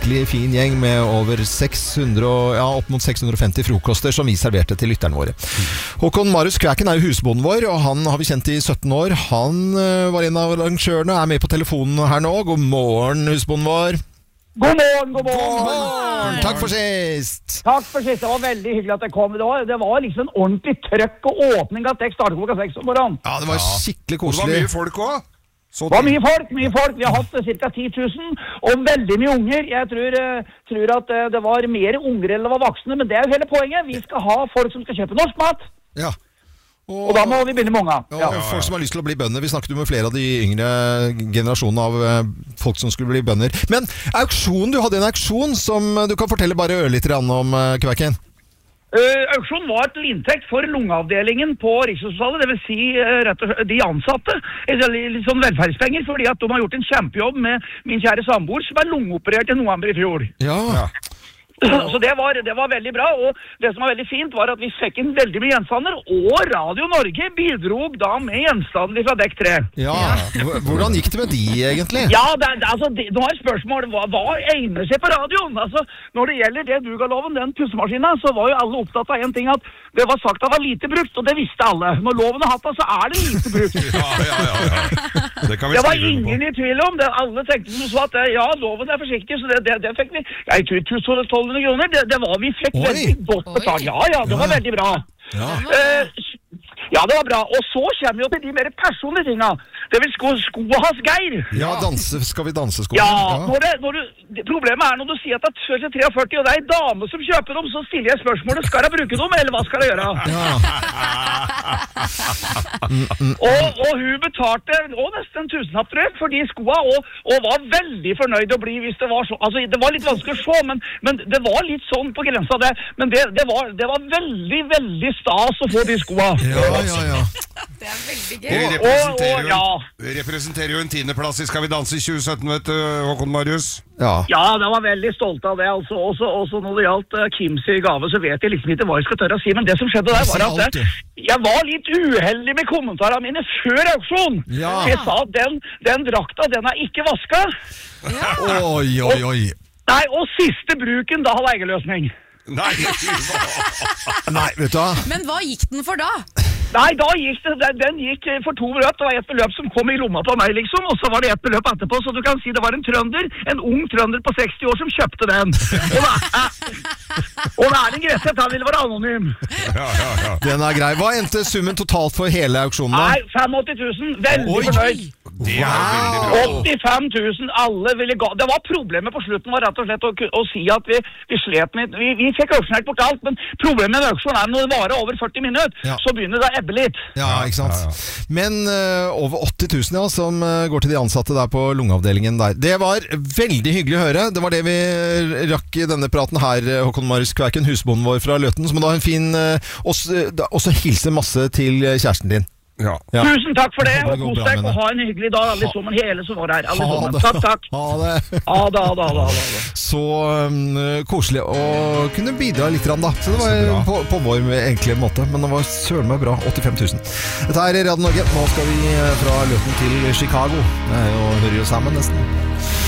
skikkelig fin gjeng med over 600, opp mot 650 frokoster som vi serverte til lytterne våre. Håkon Marius Kvæken er jo husbonden vår, og han har vi kjent i 17 år. Han var en av arrangørene, er med på telefonen her nå. God morgen, husbonden vår. God morgen! God morgen! Takk for sist! Takk for sist, det var veldig hyggelig at jeg kom. Det var liksom en ordentlig trøkk og åpning at jeg startet klokka 6 om morgenen. Ja, det var skikkelig koselig. Det var mye folk også. Det var mye folk. Vi har hatt ca. 10 000, og veldig mye unger. Jeg tror at det var mer unger enn det var voksne, men det er jo hele poenget. Vi skal ha folk som skal kjøpe norsk mat. Ja. Og da må vi begynne med unga. Ja. Folk som har lyst til å bli bønder. Vi snakket jo med flere av de yngre generasjonene av folk som skulle bli bønder. Men du hadde en auksjon som du kan fortelle bare litt om, Kvæken. Auksjonen var til inntekt for lungeavdelingen på Rikshospitalet, det vil si rett og slett de ansatte, litt sånn velferdspenger, fordi at de har gjort en kjempejobb med min kjære samboer som er lungeoperert i november i fjor. Ja. Så det var veldig bra, og det som var veldig fint var at vi fikk inn veldig mye gjenstander, og Radio Norge bidrog da med gjenstander fra dekk 3. Ja, hvordan gikk det med de egentlig? Ja, nå har jeg spørsmål, hva egner seg på radioen? Altså, når det gjelder det Dugaloven, den pussemaskinen, så var jo alle opptatt av en ting, at det var sagt at det var lite brukt, og det visste alle. Når loven er hatt da, så er det lite brukt. Ja. Det var ingen i tvil om det. Alle tenkte som så at loven er forsiktig, så det fikk vi. Jeg tror 1200 kroner, vi fikk veldig godt betalt. Ja, det var veldig bra. Ja, det var bra. Og så kommer vi jo til de mer personlige tingene. Det vil skoa hans Geir. Ja, skal vi danse sko? Ja, problemet er når du sier at det er 43, og det er en dame som kjøper dem, så stiller jeg spørsmålet, skal jeg bruke dem, eller hva skal jeg gjøre? Ja. Og hun betalte nesten 1000 tror jeg, for de skoa, og var veldig fornøyd å bli hvis det var så. Altså, det var litt vanskelig å se, men det var litt sånn på grensa det. Men det var veldig, veldig stas å få de skoa. Ja. Det er veldig gøy. Vi representerer jo en 10. plass i Skal vi danse i 2017, vet du, Håkon Marius. Ja, jeg var veldig stolt av det. Altså. Også når det gjaldt Kims gave, så vet jeg liksom ikke hva jeg skal tørre å si. Men det som skjedde der, var at jeg var litt uheldig med kommentarene mine før auksjon. Ja. Jeg sa at den drakta, den er ikke vaska. Ja. Oi. Nei, og siste bruken, da hadde jeg egen løsning. Nei, vet du hva? Men hva gikk den for da? Nei, den gikk for 2 beløp. Det var et beløp som kom i lomma på meg, liksom, og så var det et beløp etterpå, så du kan si det var en ung trønder på 60 år som kjøpte den. Og Erling Gresset, han ville være anonym. Ja. Den er grei. Hva endte summen totalt for hele auksjonen da? Nei, 85 000. Veldig fornøyd. Det er veldig bra. 85 000, alle ville gå. Det var problemet på slutten var rett og slett å si at vi slet med, vi fikk auksjonert bort alt, men problemet med auksjon er når det varer over 40 minutter, så begynner det å ebbe litt. Ja, ikke sant. Ja. Men over 80 000 som går til de ansatte der på lungeavdelingen der. Det var veldig hyggelig å høre. Det var det vi rakk i denne praten her, Håkon Marius Kvæken, husbonden vår fra Løten, så må du ha en fin, også hilse masse til kjæresten din. Ja. Tusen takk for det, og kos deg, og ha en hyggelig dag alle sammen, hele som var her, alle sammen. Takk. Ha det. Så koselig å kunne bidra litt da. Så det var på vår enkle måte, men det var søren meg bra. 85 000. Dette er Radio Norge. Nå skal vi fra Løten til Chicago. Det hører jo sammen nesten.